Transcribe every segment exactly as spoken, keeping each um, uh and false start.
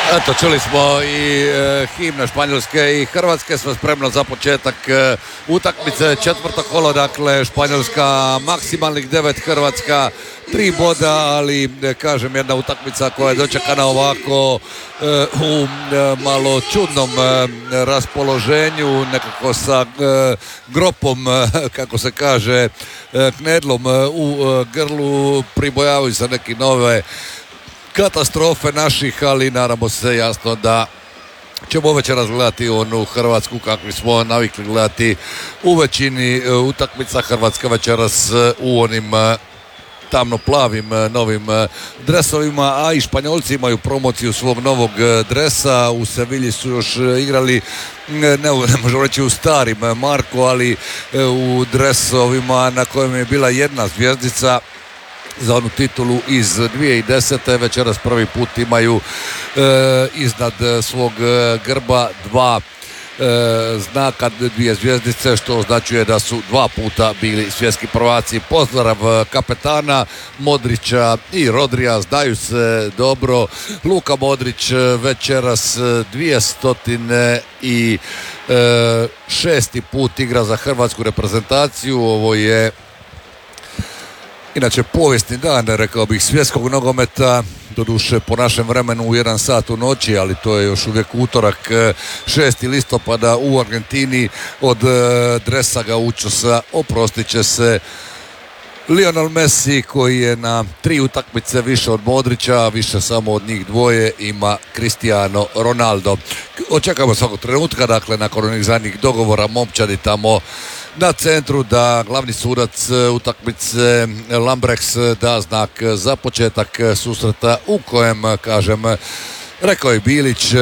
Eto, čuli smo i e, himne Španjolske i Hrvatske, smo spremno za početak e, utakmice, četvrto kolo, dakle Španjolska maksimalnih devet, Hrvatska tri boda, ali e, kažem jedna utakmica koja je dočekana ovako e, u e, malo čudnom e, raspoloženju, nekako sa e, gropom, e, kako se kaže, e, knedlom e, u e, grlu, pribojavaju se neki nove katastrofe naših, ali nadamo se jasno da ćemo večeras gledati onu Hrvatsku kakvi smo navikli gledati u većini utakmica. Hrvatska večeras u onim tamno-plavim novim dresovima, a i Španjolci imaju promociju svog novog dresa. U Sevilji su još igrali, ne, ne možemo reći u starim Marko, ali u dresovima na kojem je bila jedna zvjezdica za onu titulu iz dvije tisuće desete. Večeras prvi put imaju e, iznad svog grba dva e, znaka, dvije zvjezdice, što označuje da su dva puta bili svjetski prvaci. Pozdrav kapetana Modrića i Rodrija, znaju se dobro. Luka Modrić večeras dvjestotina i šesti put igra za hrvatsku reprezentaciju. Ovo je inače povijesni dan, rekao bih, svjetskog nogometa, doduše po našem vremenu u jedan sat u noći, ali to je još uvijek utorak šesti listopada u Argentini. Od dresa gaučosa oprostit će se Lionel Messi, koji je na tri utakmice više od Modrića, više samo od njih dvoje ima Cristiano Ronaldo. Očekujemo svakog trenutka, dakle nakon onih zadnjih dogovora momčadi tamo na centru, da glavni sudac utakmice Lambrechts da znak za početak susreta u kojem, kažem, rekao je Bilić,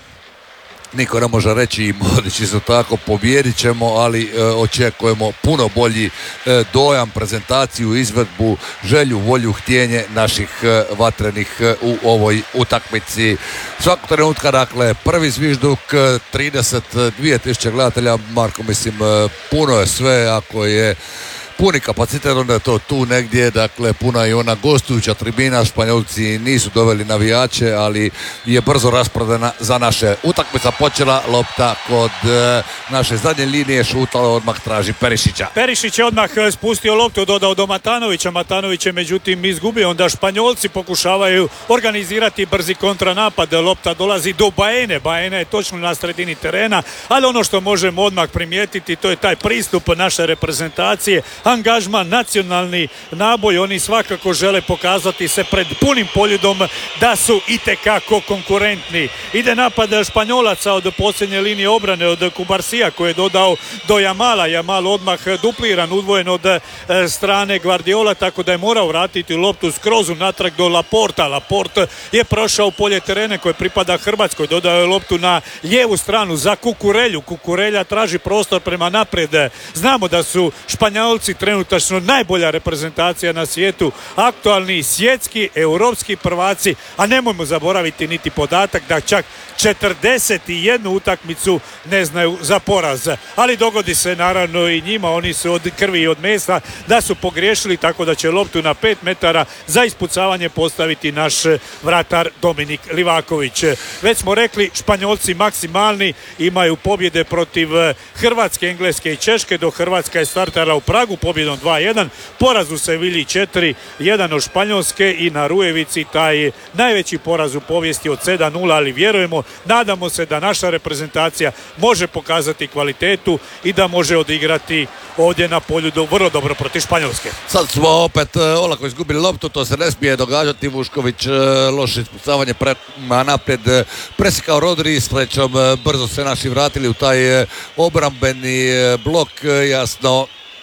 niko ne može reći i Modrić isto tako, pobijedit ćemo, ali e, očekujemo puno bolji e, dojam, prezentaciju, izvedbu, želju, volju, htjenje naših e, vatrenih e, u ovoj utakmici. Svakog trenutka, dakle, prvi zvižduk, trideset dvije tisuće gledatelja, Marko, mislim, e, puno je sve, ako je puni kapacitet, onda je to tu negdje, dakle puna i ona gostujuća tribina. Španjolci nisu doveli navijače, ali je brzo rasprodana za naše. Utakmica počela, lopta kod e, naše zadnje linije, šutala, odmah traži Perišića. Perišić je odmah spustio loptu, dodao do Matanovića, Matanović je međutim izgubio, onda Španjolci pokušavaju organizirati brzi kontranapad, lopta dolazi do Baene, Baena je točno na sredini terena, ali ono što možemo odmah primijetiti, to je taj pristup naše reprezentacije, angažman, nacionalni naboj. Oni svakako žele pokazati se pred punim poljudom da su itekako konkurentni. Ide napad Španjolaca od posljednje linije obrane, od Kubarsija koji je dodao do Jamala. Jamal odmah dupliran, udvojen od strane Guardiola, tako da je morao vratiti loptu skroz unatrag do Laporta. Laport je prošao polje terene koje pripada Hrvatskoj, dodao je loptu na lijevu stranu za Kukurelju. Kukurelja traži prostor prema naprijed. Znamo da su Španjolci trenutačno najbolja reprezentacija na svijetu, aktualni svjetski, europski prvaci, a nemojmo zaboraviti niti podatak da čak četrdeset jednu utakmicu ne znaju za poraz. Ali dogodi se naravno i njima, oni su od krvi i od mesa, da su pogriješili, tako da će loptu na pet metara za ispucavanje postaviti naš vratar Dominik Livaković. Već smo rekli, Španjolci maksimalni, imaju pobjede protiv Hrvatske, Engleske i Češke, do Hrvatska je startala u Pragu pobjedom dva jedan, poraz u Sevilji četiri jedan od Španjolske i na Rujevici taj najveći poraz u povijesti od sedam nula, ali vjerujemo, nadamo se da naša reprezentacija može pokazati kvalitetu i da može odigrati ovdje na polju do, vrlo dobro protiv Španjolske. Sad smo opet olako izgubili loptu, to se ne smije događati. Vušković loše ispucavanje prema naprijed, presikao Rodri, srećom brzo se naši vratili u taj obrambeni blok. Jasno,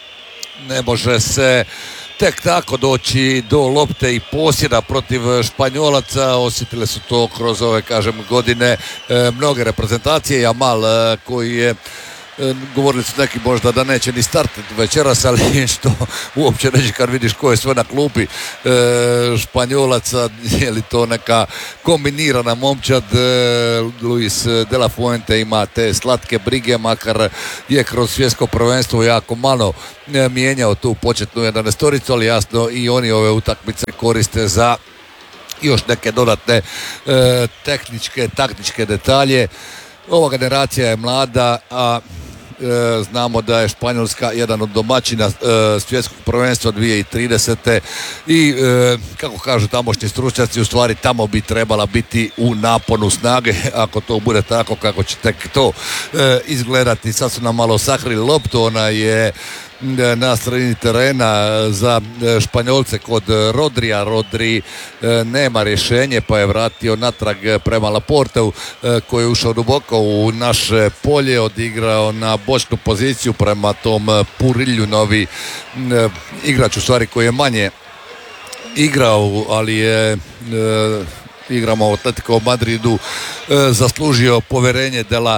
ne može se tek tako doći do lopte i posjeda protiv Španjolaca. Osjetile su to kroz ove, kažem, godine e, mnoge reprezentacije. Jamal e, koji je e, govorili su neki možda da neće ni startati večeras, ali što uopće neće kad vidiš ko je sve na klupi e, Španjolaca. Je li to neka kombinirana momčad? e, Luis de la Fuente ima te slatke brige, makar je kroz svjetsko prvenstvo jako malo mijenjao tu početnu jedanaestoricu, ali jasno i oni ove utakmice koriste za još neke dodatne e, tehničke, taktičke detalje. Ova generacija je mlada, a E, znamo da je Španjolska jedan od domaćina e, svjetskog prvenstva dvije tisuće tridesete i e, kako kažu tamošnji stručnjaci, u stvari tamo bi trebala biti u naponu snage, ako to bude tako kako će tek to e, izgledati. Sad su nam malo sakrili loptu, ona je na sredini terena za Španjolce kod Rodrija. Rodri nema rješenje pa je vratio natrag prema Laporteu koji je ušao duboko u naše polje, odigrao na bočnu poziciju prema tom Purilju, novi igrač u stvari koji je manje igrao, ali je igramo u Atletico Madridu zaslužio poverenje dela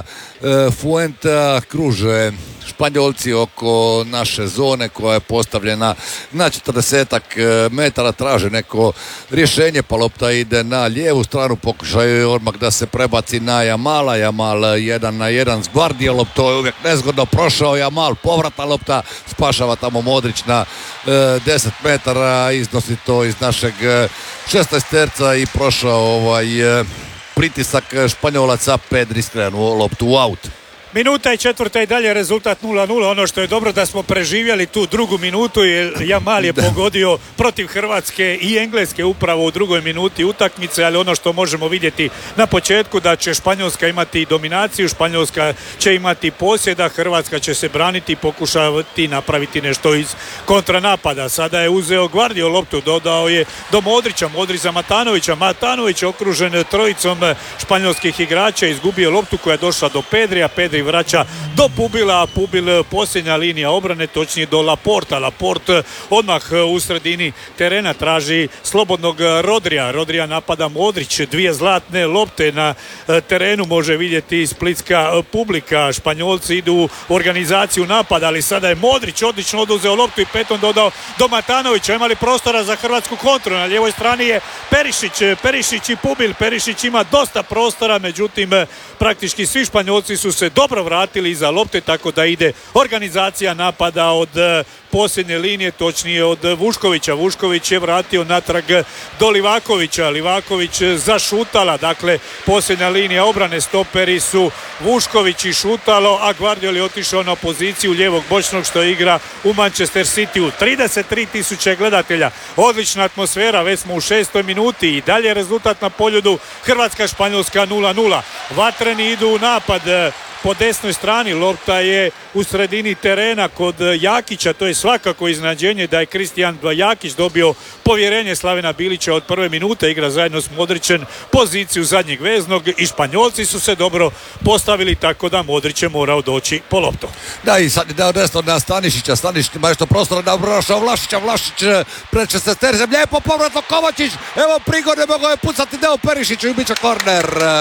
Fuenta. Kruže Španjolci oko naše zone koja je postavljena na četrdesetak metara, traže neko rješenje pa lopta ide na lijevu stranu, pokušaju odmah da se prebaci na Jamala. Jamal jedan na jedan s Gvardiolom, to je uvijek nezgodno, prošao Jamal, povratna lopta, spašava tamo Modrić na e, deset metara, iznosi to iz našeg šesnaesterca i prošao ovaj e, pritisak Španjolaca. Pedri skrenuo loptu u aut. Minuta i četvrta i dalje rezultat nula nula. Ono što je dobro da smo preživjeli tu drugu minutu, jer Jamal je pogodio protiv Hrvatske i Engleske upravo u drugoj minuti utakmice, ali ono što možemo vidjeti na početku da će Španjolska imati dominaciju, Španjolska će imati posjeda, Hrvatska će se braniti i pokušavati napraviti nešto iz kontranapada. Sada je uzeo Gvardio loptu, dodao je do Modrića, Modrić za Matanovića, Matanović okružen trojicom španjolskih igrača, izgubio loptu koja je došla do Pedrija, Pedri vraća do Pubila, a Pubil posljednja linija obrane, točnije do Laporta. Laport odmah u sredini terena traži slobodnog Rodrija. Rodrija napada Modrić, dvije zlatne lopte na terenu može vidjeti splitska publika. Španjolci idu u organizaciju napada, ali sada je Modrić odlično oduzeo loptu i petom dodao do Matanovića. Imali prostora za hrvatsku kontru, na lijevoj strani je Perišić, Perišić i Pubil. Perišić ima dosta prostora, međutim praktički svi Španjolci su se dobro vratili iza lopte, tako da ide organizacija napada od posljednje linije, točnije od Vuškovića. Vušković je vratio natrag do Livakovića. Livaković za Šutala, dakle posljednja linija obrane, stoperi su Vušković i Šutalo, a Gvardiol je otišao na poziciju lijevog bočnog što igra u Manchester Cityu. trideset tri tisuće gledatelja, odlična atmosfera, već smo u šestoj minuti i dalje rezultat na poljudu Hrvatska Španjolska nula nula. Vatreni idu u napad po desnoj strani, lopta je u sredini terena kod Jakića, to je svakako iznenađenje da je Kristijan Jakić dobio povjerenje Slavena Bilića od prve minute, igra zajedno s Modrićem poziciju zadnjeg veznog i Španjolci su se dobro postavili, tako da Modrić je morao doći po loptu. Da, i sad je dao desno na Stanišića, Stanišić ima nešto prostora da obrošao Vlašića, Vlašić pred šesnaestercem, lijepo povratno Kovačić, evo prigode, mogao je pucati Deo Perišiću i bit će korner.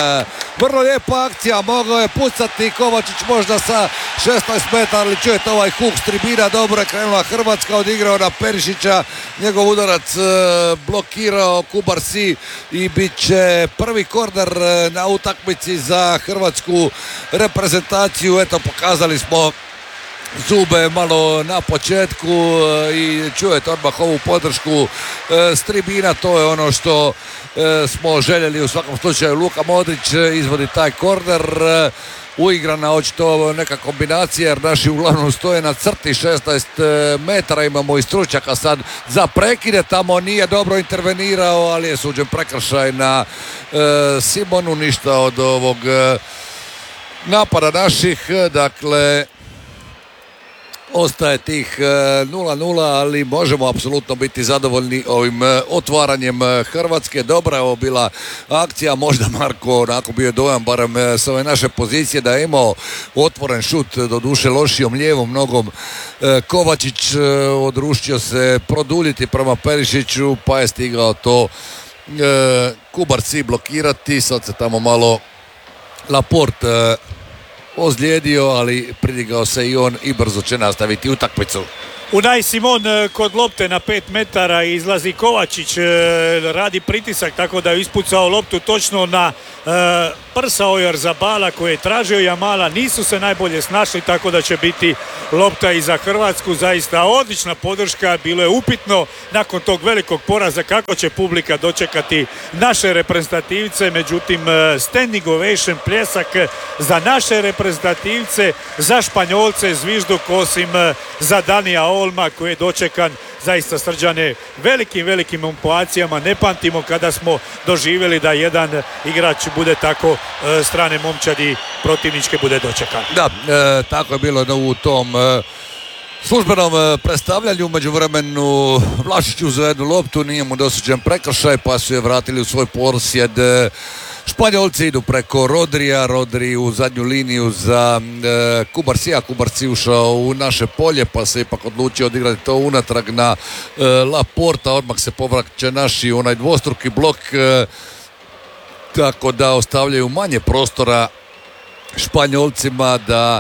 Vrlo lijepa akcija, mogao je pucati Kovačić možda sa šesnaest metara, ali čujete ovaj huk s tribina, dobro je krenula Hrvatska, odigrao na Perišića, njegov udarac blokirao Kubarsi i bit će prvi korner na utakmici za hrvatsku reprezentaciju. Eto, pokazali smo zube malo na početku i čujete odmah ovu podršku s tribina, to je ono što smo željeli u svakom slučaju. Luka Modrić izvodi taj korner, uigrana očito neka kombinacija jer naši uglavnom stoje na crti šesnaest metara, imamo i stručnjaka sad za prekide, tamo nije dobro intervenirao, ali je suđen prekršaj na e, Simonu, ništa od ovog e, napada naših, dakle ostaje tih nula nula, ali možemo apsolutno biti zadovoljni ovim otvaranjem Hrvatske. Dobra je ovo bila akcija, možda Marko onako bio dojam barem s ove naše pozicije da je imao otvoren šut, doduše lošijom lijevom nogom Kovačić, odrušio se produljiti prema Perišiću pa je stigao to Kubarsi blokirati. Sad se tamo malo Laporte ozlijedio, ali pridigao se i on i brzo će nastaviti utakmicu. Unai Simon kod lopte na pet metara izlazi Kovačić, radi pritisak tako da je ispucao loptu točno na prsa Oyarzabala koji je tražio Jamala, nisu se najbolje snašli tako da će biti lopta i za Hrvatsku. Zaista odlična podrška, bilo je upitno nakon tog velikog poraza kako će publika dočekati naše reprezentativce, međutim standing ovation, pljesak za naše reprezentativce, za Španjolce, zvižduk osim za Danija Olma koji je dočekan zaista, Srđane, velikim, velikim emocijama. Ne pamtimo kada smo doživjeli da jedan igrač bude tako e, strane momčadi protivničke bude dočekan. Da, e, tako je bilo u tom e, službenom e, predstavljanju. Među vremenu Vlašić uzeo jednu loptu, nije mu dosuđen prekršaj, pa su je vratili u svoj posjed. E, Španjolci idu preko Rodrija, Rodri u zadnju liniju za e, Kubarsija, Kubarsi ušao u naše polje pa se ipak odlučio odigrati to unatrag na e, Laporta, odmah se povraća naši onaj dvostruki blok, e, tako da ostavljaju manje prostora Španjolcima da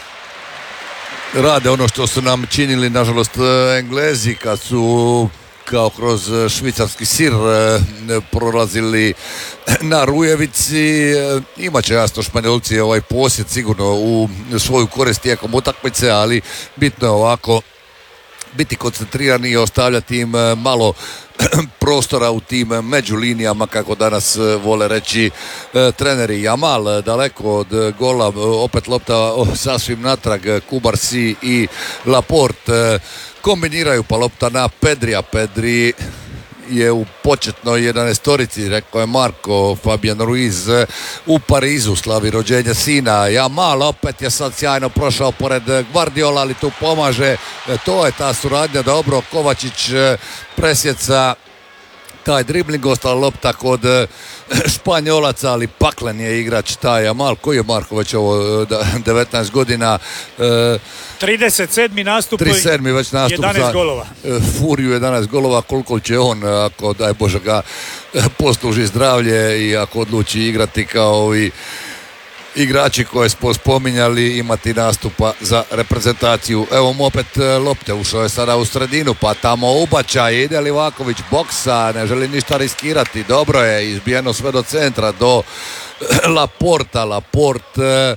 rade ono što su nam činili nažalost Englezi kad su kao kroz švicarski sir prolazili na Rujevici. Imaće jasno Španjolci ovaj posjed sigurno u svoju korist tijekom utakmice, ali bitno je ovako biti koncentrirani i ostavljati im malo prostora u tim međulinijama, kako danas vole reći treneri. Jamal daleko od gola, opet lopta sasvim natrag, Kubarsi i Laporte kombiniraju pa lopta na Pedrija. Pedri je u početnoj jedanaestorici, rekao je Marko. Fabian Ruiz u Parizu slavi rođenje sina. Jamal opet je sad sjajno prošao pored Guardiola, ali tu pomaže, to je ta suradnja, dobro. Kovačić presjeca taj dribling, ostala lopta kod Španjolaca, ali paklen je igrač taj Jamal. Koji je Marko već ovo, devetnaest godina, trideset sedmi nastup, trideset sedmi već nastup jedanaest za golova. Furiju, jedanaest golova. Koliko će on, ako daj Bože ga posluži zdravlje i ako odluči igrati kao i igrači koje smo spominjali, imati nastupa za reprezentaciju. Evo mu opet lopte, ušao je sada u sredinu, pa tamo ubačaj, ide Livaković, boksa, ne želi ništa riskirati, dobro je, izbijeno sve do centra, do Laporta. Laporte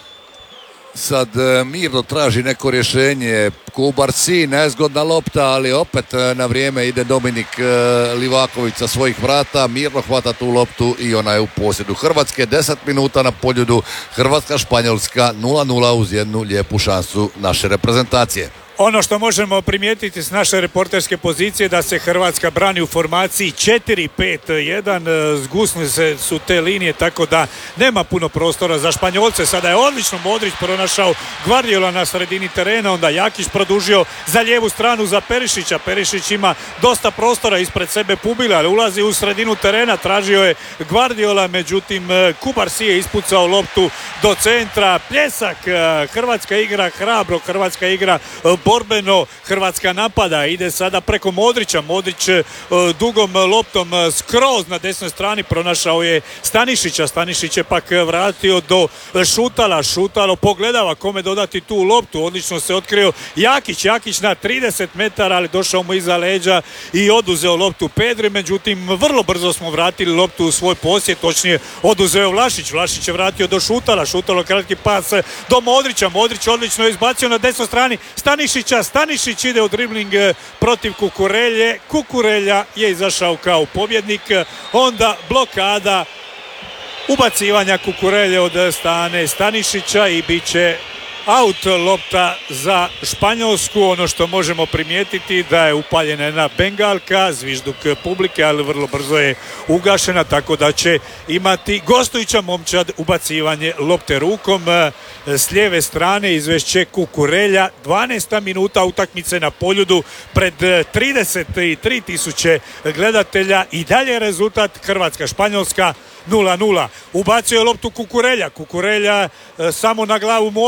sad mirno traži neko rješenje. Kubarsi, nezgodna lopta, ali opet na vrijeme ide Dominik Livaković sa svojih vrata, mirno hvata tu loptu i ona je u posjedu Hrvatske. deset minuta na poljudu, Hrvatska-Španjolska nula nula uz jednu lijepu šansu naše reprezentacije. Ono što možemo primijetiti s naše reporterske pozicije da se Hrvatska brani u formaciji četiri pet jedan, zgusne se su te linije tako da nema puno prostora za Španjolce. Sada je odlično Modrić pronašao Guardiola na sredini terena, onda Jakić produžio za lijevu stranu za Perišića. Perišić ima dosta prostora ispred sebe Pubila, ali ulazi u sredinu terena, tražio je Guardiola, međutim Kubarsi je ispucao loptu do centra. Pljesak, Hrvatska igra hrabro, Hrvatska igra borbeno, Hrvatska napada, ide sada preko Modrića. Modrić dugom loptom skroz na desnoj strani pronašao je Stanišića. Stanišić je pak vratio do Šutala. Šutalo pogledava kome dodati tu loptu. Odlično se otkrio Jakić. Jakić na trideset metara, ali došao mu iza leđa i oduzeo loptu Pedri. Međutim, vrlo brzo smo vratili loptu u svoj posjed, točnije oduzeo Vlašić. Vlašić je vratio do Šutala. Šutalo kratki pas do Modrića. Modrić odlično je izbacio na desnoj strani Stanišića. Stanišić ide u dribling protiv Kukurelje. Kukurelja je izašao kao pobjednik. Onda blokada ubacivanja Kukurelje od strane Stanišića i bit će out, lopta za Španjolsku. Ono što možemo primijetiti da je upaljena jedna bengalka, zvižduk publike, ali vrlo brzo je ugašena, tako da će imati gostujuća momčad ubacivanje lopte rukom s lijeve strane. Izvešće Kukurelja, dvanaesta minuta utakmice na poljudu pred trideset tri tisuće gledatelja i dalje rezultat Hrvatska-Španjolska nula nula. Ubacio je loptu Kukurelja. Kukurelja e, samo na glavu Modrića.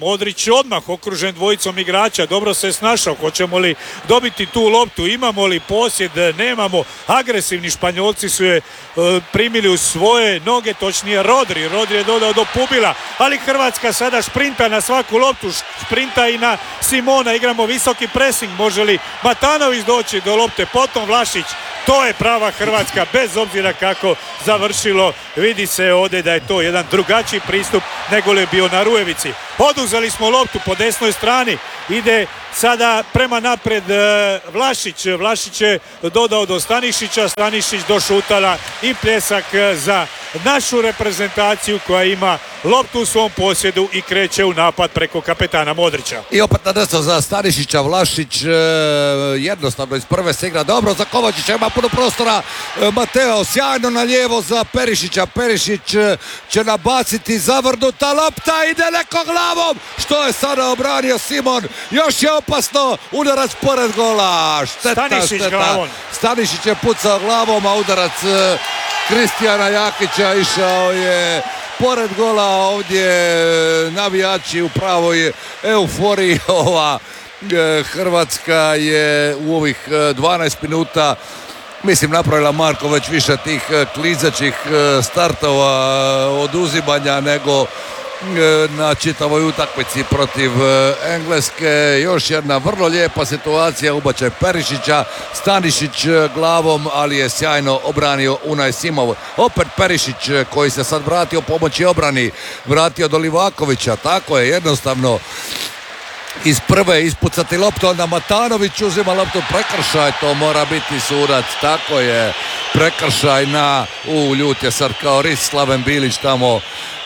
Modrić odmah okružen dvojicom igrača, dobro se snašao, hoćemo li dobiti tu loptu, imamo li posjed, nemamo, agresivni Španjolci su je e, primili u svoje noge, točnije Rodri, Rodri je dodao do Pubila, ali Hrvatska sada šprinta na svaku loptu, šprinta i na Simona, igramo visoki pressing, može li Matanović doći do lopte, potom Vlašić, to je prava Hrvatska, bez obzira kako završilo, vidi se ovdje da je to jedan drugačiji pristup nego li je bio na Rujevici. Oduzeli smo loptu po desnoj strani, ide sada prema napred Vlašić, Vlašić je dodao do Stanišića, Stanišić do Šutala i pljesak za našu reprezentaciju koja ima loptu u svom posjedu i kreće u napad preko kapetana Modrića. I opet na desno za Stanišića, Vlašić e, jednostavno iz prve se igra dobro za Kovačića, ima puno prostora, e, Mateo sjajno na lijevo za Perišića, Perišić e, će nabaciti, zavrnuta lopta, ide neko glavom, što je sada obranio Simon, još je opasno, udarac pored gola, šteta, Stanišić šteta. glavom. Stanišić je pucao glavom, a udarac e, Kristijana Jakića išao je pored gola, ovdje navijači u pravoj euforiji. Ova Hrvatska je u ovih dvanaest minuta, mislim, napravila Marko već više tih klizećih startova, oduzimanja nego na čitavoj utakmici protiv Engleske. Još jedna vrlo lijepa situacija, ubačaj Perišića, Stanišić glavom, ali je sjajno obranio Unaj Simov. Opet Perišić koji se sad vratio pomoći obrani, vratio do Livakovića, tako je, jednostavno iz prve ispucati loptu, onda Matanović uzima loptu, prekršaj, to mora biti sudac, tako je, prekršaj na, u ljut je sad kao ris, Slaven Bilić tamo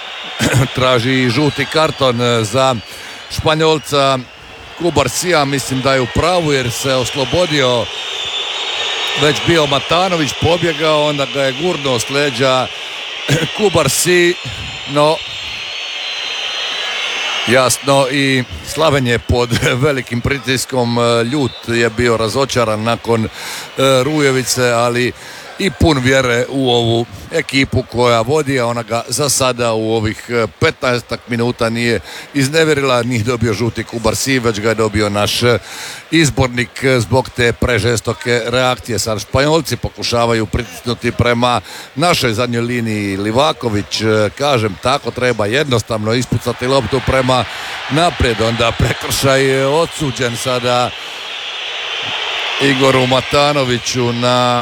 traži žuti karton za Španjolca Kubarsija, mislim da je u pravu jer se oslobodio, već bio Matanović, pobjegao, onda ga je gurnuo s leđa Kubarsi, no jasno i Slaven je pod velikim pritiskom, ljut je bio, razočaran nakon Rujevice, ali i pun vjere u ovu ekipu koja vodi, a ona ga za sada u ovih petnaest minuta nije iznevjerila, nije dobio žuti Kubarsi, već ga je dobio naš izbornik zbog te prežestoke reakcije. Sad Španjolci pokušavaju pritisnuti prema našoj zadnjoj liniji. Livaković, kažem, tako treba jednostavno ispucati loptu prema naprijed, onda prekršaj je odsuđen sada Igoru Matanoviću na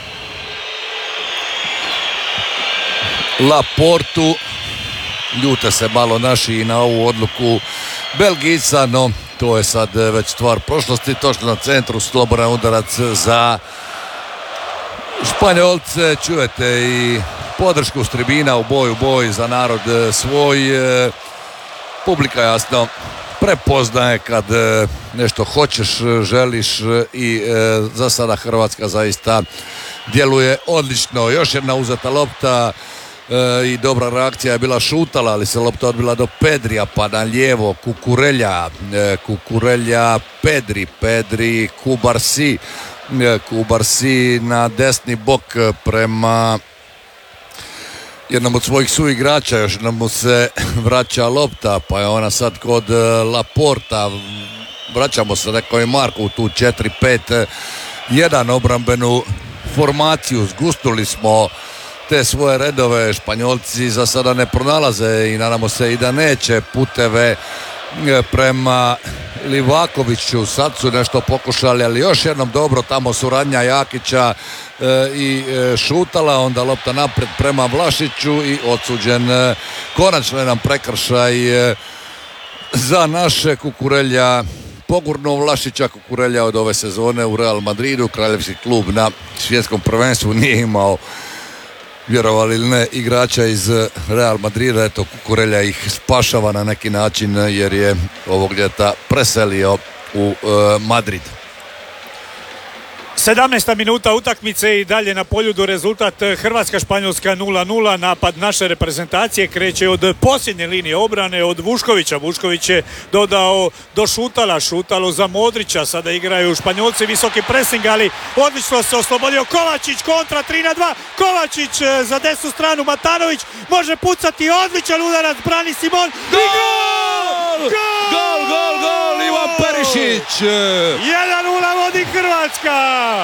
Laportu. Ljute se malo naši i na ovu odluku Belgijca, no to je sad već stvar prošlosti. Točno na centru, slobodan udarac za Španjolce. Čujete i podršku s tribina u boj u boj za narod svoj. Publika jasno prepoznaje kad nešto hoćeš, želiš i za sada Hrvatska zaista djeluje odlično. Još jedna uzeta lopta i dobra reakcija je bila Šutala, ali se lopta odbila do Pedrija, pa na lijevo Kukurelja, Kukurelja, Pedri, Pedri, Kubarsi, Kubarsi na desni bok prema jednom od svojih suigrača, još jednom mu se vraća lopta, pa je ona sad kod Laporta. Vraćamo se, rekao je Marko, u tu četiri pet jedan obrambenu formaciju. Zgusnuli smo te svoje redove, Španjolci za sada ne pronalaze i nadamo se i da neće puteve prema Livakoviću. Sad su nešto pokušali, ali još jednom dobro tamo suradnja Jakića e, i e, Šutala, onda lopta naprijed prema Vlašiću i odsuđen e, konačno jedan prekršaj e, za naše. Kukurelja pogurno Vlašića. Kukurelja od ove sezone u Real Madridu, kraljevski klub na svjetskom prvenstvu, nije imao, vjerovali ili ne, igrača iz Real Madrida. Eto, Kukurelja ih spašava na neki način jer je ovog ljeta preselio u e, Madrid. sedamnaesta minuta utakmice i dalje na poljudu rezultat Hrvatska-Španjolska nula nula. Napad naše reprezentacije kreće od posljednje linije obrane, od Vuškovića. Vušković je dodao do Šutala, Šutalo za Modrića. Sada igraju Španjolci visoki pressing, ali odlično se oslobodio Kovačić, kontra tri na dva. Kovačić za desnu stranu, Matanović može pucati, odličan udarac, brani Simon. Gol! Gol, gol, gol, Ivan Perišić! jedan nula vodi Hrvatska!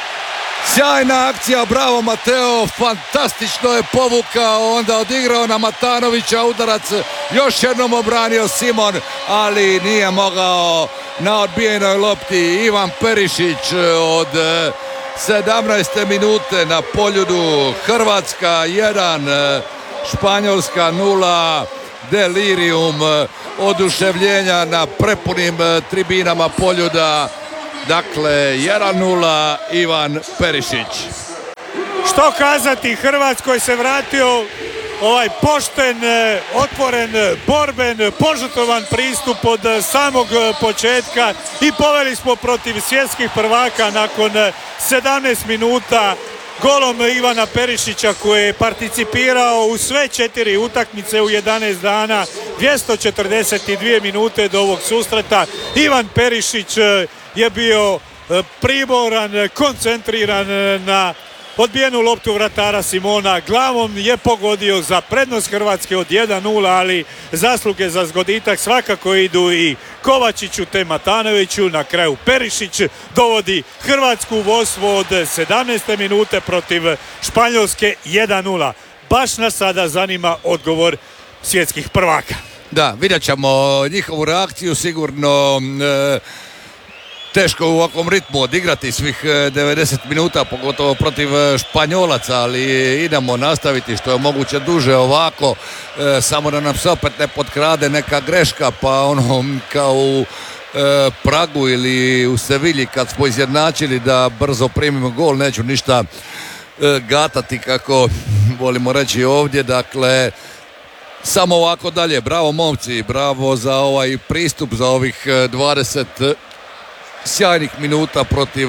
Sjajna akcija, bravo Mateo, fantastično je povukao, onda odigrao na Matanovića udarac, još jednom obranio Simon, ali nije mogao na odbijenoj lopti. Ivan Perišić od sedamnaeste minute na poljudu. Hrvatska jedan, Španjolska nula, delirium oduševljenja na prepunim tribinama poljuda. Dakle, jedan nula, Ivan Perišić. Što kazati, Hrvatskoj se vratio ovaj pošten, otvoren, borben, požrtvovan pristup od samog početka i poveli smo protiv svjetskih prvaka nakon sedamnaest minuta golom Ivana Perišića koji je participirao u sve četiri utakmice u jedanaest dana, dvjesto četrdeset dvije minute do ovog susreta. Ivan Perišić je bio primoran, koncentriran na odbijenu loptu vratara Simona, glavom je pogodio za prednost Hrvatske od jedan nula, ali zasluge za zgoditak svakako idu i Kovačiću te Matanoviću. Na kraju Perišić dovodi Hrvatsku u vodstvo od sedamnaeste minute protiv Španjolske jedan nula. Baš nas sada zanima odgovor svjetskih prvaka. Da, vidjet ćemo njihovu reakciju, sigurno e, teško u ovakvom ritmu odigrati svih devedeset minuta, pogotovo protiv Španjolaca, ali idemo nastaviti što je moguće duže ovako, e, samo da nam se opet ne potkrade neka greška, pa ono kao u e, Pragu ili u Sevilji kad smo izjednačili da brzo primimo gol, neću ništa e, gatati kako volimo reći ovdje, dakle samo ovako dalje. Bravo momci, bravo za ovaj pristup, za ovih dvadeset sjajnih minuta protiv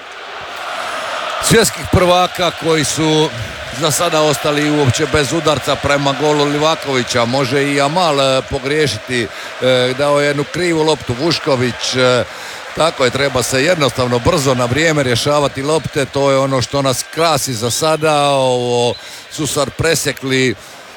svjetskih prvaka koji su za sada ostali uopće bez udarca prema golu Livakovića. Može i Jamal pogriješiti, dao je jednu krivu loptu Vušković. Tako je, treba se jednostavno brzo na vrijeme rješavati lopte, to je ono što nas krasi za sada. Ovo su sad presjekli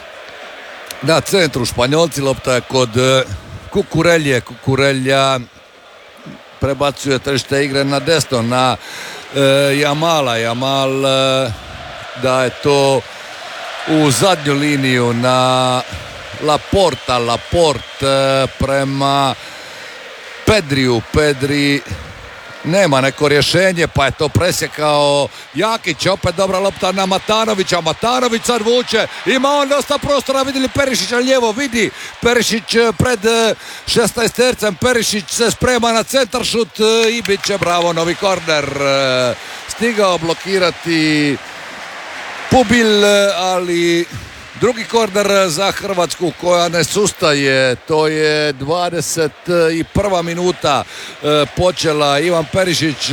na centru Španjolci, lopta je kod Kukurelje, Kukurelja prebacuje tržište igre na desno, na e, Jamala. Jamal e, daje to u zadnju liniju na Laporta. Laport e, prema Pedriju. Pedri nema neko rješenje, pa je to presjekao Jakić. Opet dobra lopta na Matanovića. Matanović sad vuče, ima on dosta prostora. Vidjeli Perišića lijevo, vidi Perišić pred šesnaestercem. Perišić se sprema na centar šut i bit će bravo, novi korner. Stigao blokirati Pubil, ali drugi korner za Hrvatsku koja ne sustaje. To je dvadeset prva minuta počela. Ivan Perišić.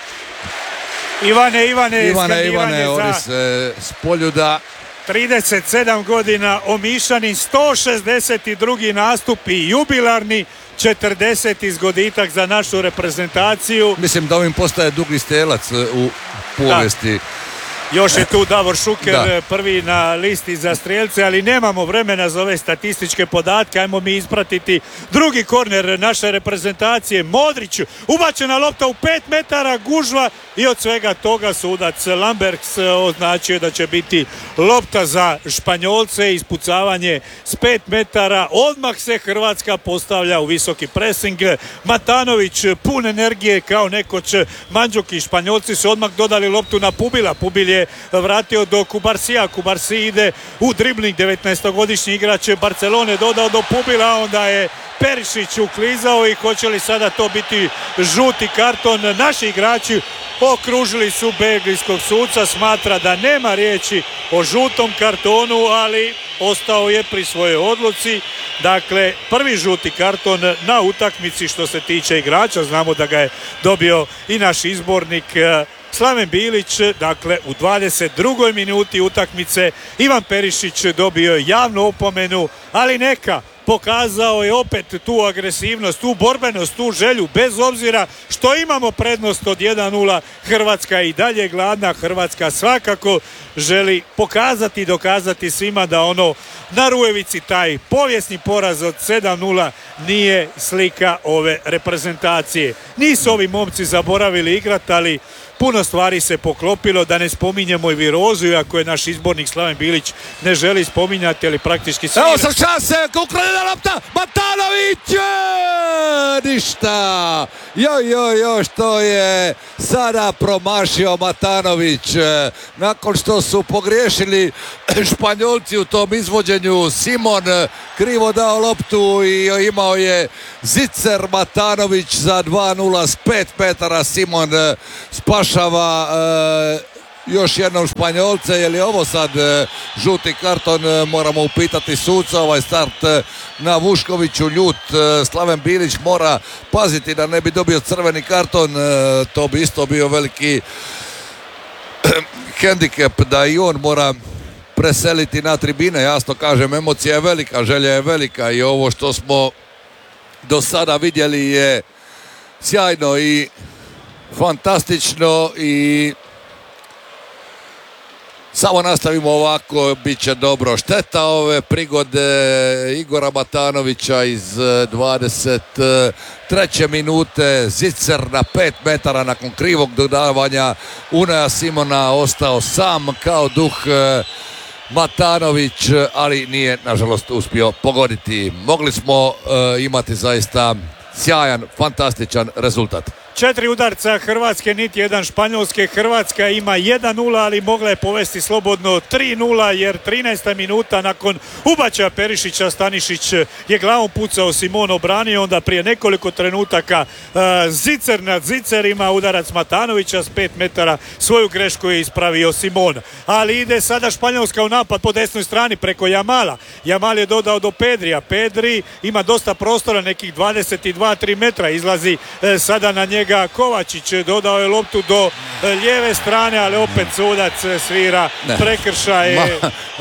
Ivane, Ivane, Ivane, Ivane, ori se s poljuda. trideset sedam godina, Omišani, sto šezdeset drugi nastup i jubilarni četrdeseti zgoditak za našu reprezentaciju. Mislim da ovim postaje dugi stelac u povijesti. Da. Još je tu Davor Šuker, da, prvi na listi za strijelce, ali nemamo vremena za ove statističke podatke. Ajmo mi ispratiti drugi korner naše reprezentacije. Modrić, ubačena lopta u pet metara, gužva i od svega toga sudac Lamberts označio da će biti lopta za Španjolce. Ispucavanje s pet metara, odmah se Hrvatska postavlja u visoki presing. Matanović pun energije kao nekoć Mandžuki. Španjolci su odmah dodali loptu na Pubila. Pubil je vratio do Kubarsija. Kubarsi ide u dribling, devetnaestogodišnji igrač Barcelone dodao do Pubila, onda je Perišić uklizao i hoće li sada to biti žuti karton. Naši igrači okružili su belgijskog suca, smatra da nema riječi o žutom kartonu, ali ostao je pri svojoj odluci. Dakle, prvi žuti karton na utakmici što se tiče igrača. Znamo da ga je dobio i naš izbornik Slaven Bilić. Dakle, u dvadeset drugoj minuti utakmice Ivan Perišić dobio javnu opomenu, ali neka, pokazao je opet tu agresivnost, tu borbenost, tu želju, bez obzira što imamo prednost od jedan nula. Hrvatska je i dalje gladna, Hrvatska svakako želi pokazati i dokazati svima da ono na Rujevici taj povijesni poraz od sedam nula nije slika ove reprezentacije. Nisu ovi momci zaboravili igrati, ali puno stvari se poklopilo, da ne spominjemo i virozu, iako je naš izbornik Slaven Bilić ne želi spominjati, ali praktički svi... Evo sam šanse, ukradena lopta, Matanović! Ništa! Joj, joj, joj, što je sada promašio Matanović. Nakon što su pogriješili Španjolci u tom izvođenju, Simon krivo dao loptu i imao je zicer. Matanović za dva nula s pet metara. Simon spašava e, još jednom Španjolce. Je li ovo sad e, žuti karton? E, moramo upitati suca. Ovaj start e, na Vuškoviću ljut. E, Slaven Bilić mora paziti da ne bi dobio crveni karton. E, to bi isto bio veliki hendikep da i on mora preseliti na tribine. Jasno kažem, emocija je velika, želja je velika i ovo što smo do sada vidjeli je sjajno i fantastično i samo nastavimo ovako, bit će dobro. Šteta ove prigode Igora Matanovića iz dvadeset treće minute, zicer na pet metara nakon krivog dodavanja Unaja Simona, ostao sam kao duh Matanović, ali nije nažalost uspio pogoditi. Mogli smo uh, imati zaista sjajan, fantastičan rezultat. Četiri udarca Hrvatske, niti jedan Španjolske. Hrvatska ima jedan nula, ali mogla je povesti slobodno tri nula, jer trinaesta minuta nakon ubačaja Perišića Stanišić je glavom pucao, Simon obranio, onda prije nekoliko trenutaka uh, zicer nad zicerima, udarac Matanovića s pet metara, svoju grešku je ispravio Simon. Ali ide sada Španjolska u napad po desnoj strani preko Jamala. Jamal je dodao do Pedrija. Pedri ima dosta prostora, nekih dvadeset dva tri metra, izlazi uh, sada na njega Kovačić, dodao je loptu do lijeve strane, ali opet sudac svira prekršaj. Ma,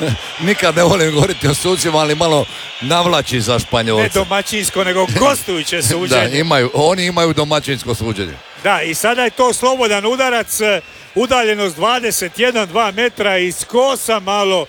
nikad ne volim govoriti o sucima, ali malo navlači za Španjolce. Ne domaćinsko, nego gostujuće suđenje. Da, imaju, oni imaju domaćinsko suđenje. Da, i sada je to slobodan udarac, udaljenost dvadeset jedan dva metra, iz kosa malo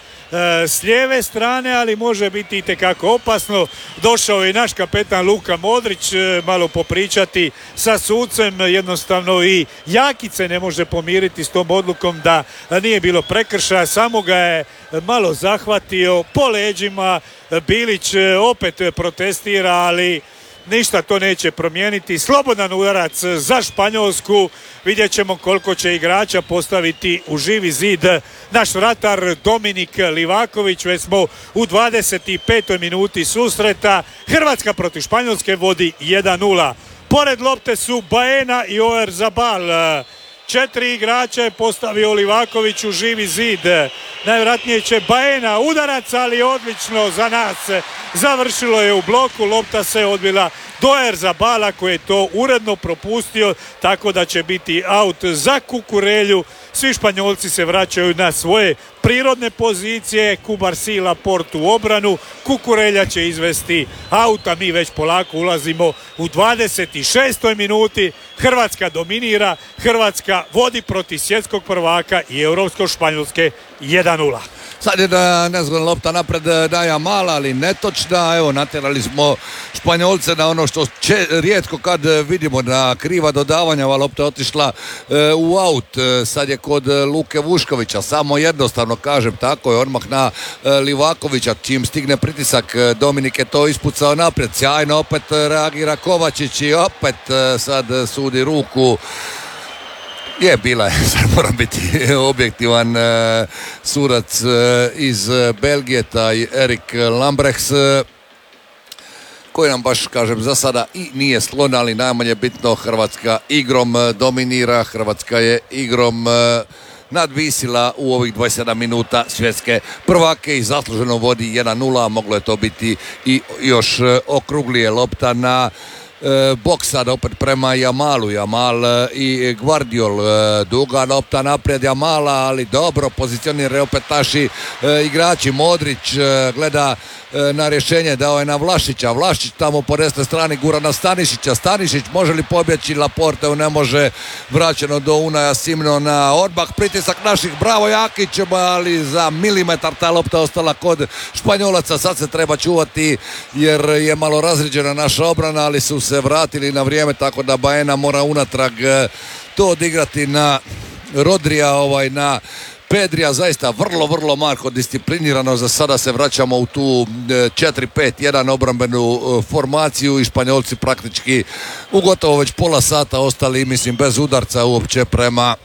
s lijeve strane, ali može biti itekako opasno. Došao je i naš kapetan Luka Modrić malo popričati sa sucem, jednostavno i Jakice ne može pomiriti s tom odlukom da nije bilo prekršaja, samo ga je malo zahvatio po leđima. Bilić opet protestira, ali ništa to neće promijeniti. Slobodan udarac za Španjolsku. Vidjet ćemo koliko će igrača postaviti u živi zid naš vratar Dominik Livaković. Već smo u dvadeset petoj minuti susreta. Hrvatska protiv Španjolske vodi jedan nula. Pored lopte su Baena i Oyarzabal. Četiri igrača je postavio Livaković u živi zid. Najvjerojatnije će Baena udarac, ali odlično za nas. Završilo je u bloku, lopta se odbila do Oyarzabala koji je to uredno propustio, tako da će biti aut za Kukurelju. Svi Španjolci se vraćaju na svoje prirodne pozicije. Kubarsi Laporte u obranu. Kukurelja će izvesti aut, a mi već polako ulazimo u dvadeset šestoj minuti. Hrvatska dominira, Hrvatska vodi protiv svjetskog prvaka i Europsko-Španjolske jedan nula. Sad je da nezgodna lopta napred daja mala, ali netočna. Evo, natjerali smo Španjolce na ono što če, rijetko kad vidimo, na kriva dodavanja. Ova lopta je otišla e, u aut. E, sad je kod Luke Vuškovića. Samo jednostavno kažem, tako je, odmah na e, Livakovića. Čim stigne pritisak, Dominik je to ispucao naprijed. Sjajno opet reagira Kovačić i opet e, sad sudi ruku. Je, bila je, sad moram biti objektivan, e, sudac e, iz Belgije, taj Erik Lambrechts, e, koji nam baš, kažem, za sada i nije slon, ali najmanje bitno, Hrvatska igrom dominira, Hrvatska je igrom e, nadvisila u ovih dvadeset sedam minuta svjetske prvake i zasluženo vodi jedan nula, moglo je to biti i još okruglije. Lopta na boks sad opet prema Jamalu, Jamal i Gvardiol, duga lopta naprijed Jamala, ali dobro pozicioniraju opet naši igrači. Modrić gleda na rješenje, dao je na Vlašića, Vlašić tamo po desnoj strani gura na Stanišića, Stanišić može li pobjeći, Laporte ne može, vraćeno do Unaja Simona, odmah pritisak naših, bravo Jakić, ali za milimetar ta lopta ostala kod Španjolaca. Sad se treba čuvati jer je malo razređena naša obrana, ali su se vratili na vrijeme, tako da Baena mora unatrag to odigrati na Rodrija, ovaj na Pedrija. Zaista vrlo, vrlo marko disciplinirano. Za sada se vraćamo u tu četiri pet jedan obrambenu formaciju i Španjolci praktički u gotovo već pola sata ostali, mislim, bez udarca uopće prema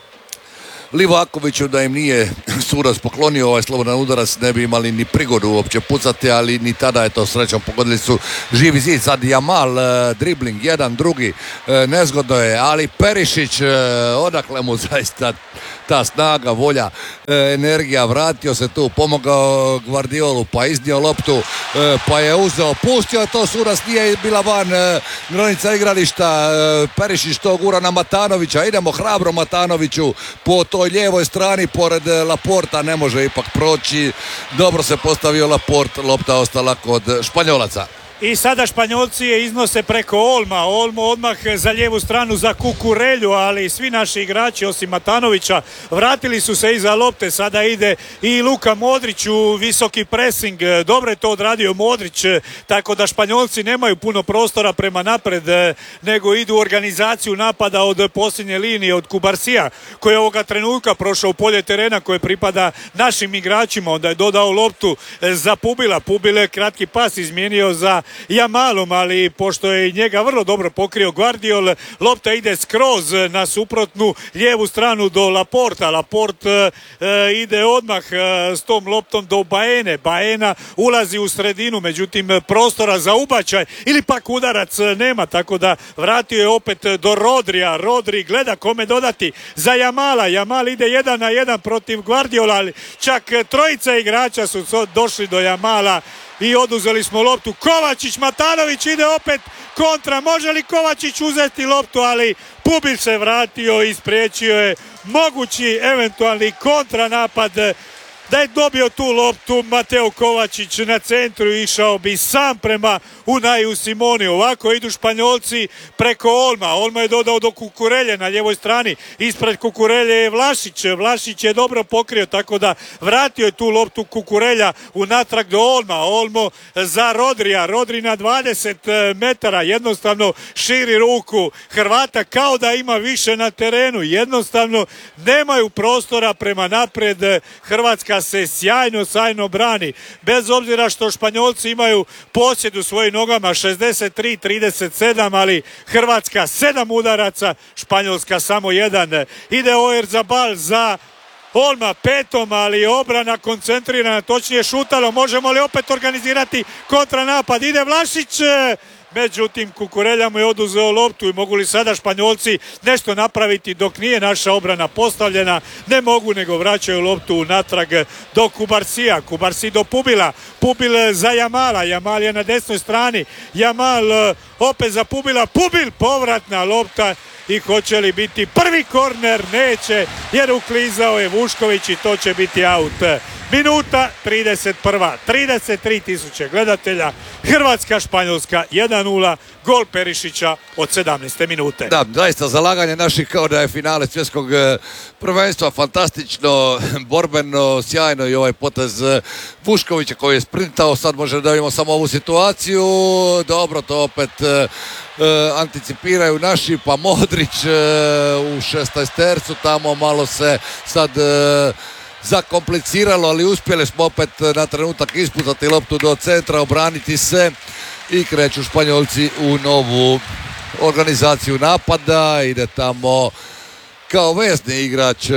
Livakoviću. Da im nije sudac poklonio ovaj slobodan udarac ne bi imali ni prigodu uopće pucati, ali ni tada je to srećom pogodili su živi zid. Sad Jamal, dribling, jedan, drugi, nezgodno je, ali Perišić, odakle mu zaista ta snaga, volja, energija, vratio se tu, pomogao Gvardiolu, pa iznio loptu, pa je uzeo, pustio to, sudac nije bila van granica igrališta. Perišić to gura na Matanovića, idemo hrabro Matanoviću po toj lijevoj strani pored Laporta, ne može ipak proći, dobro se postavio Laport, lopta ostala kod Španjolaca. I sada Španjolci je iznose preko Olma. Olmo odmah za lijevu stranu za Kukurelju, ali svi naši igrači osim Matanovića vratili su se iza lopte. Sada ide i Luka Modrić u visoki pressing. Dobro je to odradio Modrić, tako da Španjolci nemaju puno prostora prema napred, nego idu u organizaciju napada od posljednje linije, od Kubarsija, koji je ovoga trenutka prošao u polje terena koje pripada našim igračima. Onda je dodao loptu za Pubila. Pubil je kratki pas izmijenio za Jamalom, ali pošto je njega vrlo dobro pokrio Gvardiol, lopta ide skroz na suprotnu lijevu stranu do Laporta. Laport e, ide odmah e, s tom loptom do Baene. Baena ulazi u sredinu, međutim prostora za ubačaj ili pak udarac nema, tako da vratio je opet do Rodrija. Rodri gleda kome dodati za Jamala. Jamal ide jedan na jedan protiv Gvardiola, ali čak trojica igrača su došli do Jamala i oduzeli smo loptu. Kovačić, Matanović ide opet kontra, može li Kovačić uzeti loptu, ali Pubil se vratio i spriječio je mogući eventualni kontranapad. Da je dobio tu loptu Mateo Kovačić na centru, išao bi sam prema Unaju Simoni. Ovako idu Španjolci preko Olma. Olma je dodao do Kukurelje na ljevoj strani. Ispred Kukurelje je Vlašić. Vlašić je dobro pokrio, tako da vratio je tu loptu Kukurelja unatrag do Olma. Olmo za Rodrija. Rodri na dvadeset metara. Jednostavno širi ruku Hrvata kao da ima više na terenu. Jednostavno nemaju prostora prema napred. Hrvatska se sjajno, sjajno brani. Bez obzira što Španjolci imaju posjed u svojim nogama šezdeset tri trideset sedam, ali Hrvatska sedam udaraca, Španjolska samo jedan. Ide Oyarzabal za Olma petom, ali obrana koncentrirana, točnije šutalo. Možemo li opet organizirati kontranapad? Ide Vlašić, međutim Kukurelja mu je oduzeo loptu i mogu li sada Španjolci nešto napraviti dok nije naša obrana postavljena? Ne mogu, nego vraćaju loptu natrag do Kubarsija. Kubarsi do Pubila. Pubil za Jamala. Jamal je na desnoj strani. Jamal opet za Pubila. Pubil, povratna lopta. I hoće li biti prvi korner? Neće, jer uklizao je Vušković i to će biti aut. Minuta trideset jedna. trideset tri tisuće gledatelja. Hrvatska, Španjolska jedan nula. Gol Perišića od sedamnaeste minute. Da, zaista zalaganje naših kao da je finale svjetskog prvenstva. Fantastično, borbeno, sjajno i ovaj potez Vuškovića koji je sprintao. Sad može da vidimo samo ovu situaciju. Dobro, to opet Uh, anticipiraju naši, pa Modrić uh, u šesnaestercu tamo malo se sad uh, zakompliciralo, ali uspjeli smo opet na trenutak ispucati loptu do centra, obraniti se i kreću Španjolci u novu organizaciju napada. Ide tamo kao vezni igrač